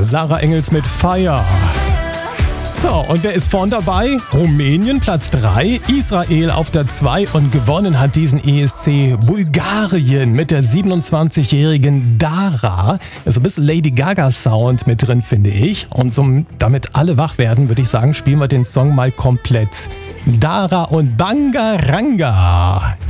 Sarah Engels mit Fire. So, und wer ist vorn dabei? Rumänien Platz 3, Israel auf der 2 und gewonnen hat diesen ESC Bulgarien mit der 27-jährigen Dara. Ist ein bisschen Lady Gaga Sound mit drin, finde ich. Und damit alle wach werden, würde ich sagen, spielen wir den Song mal komplett. Dara und Bangaranga.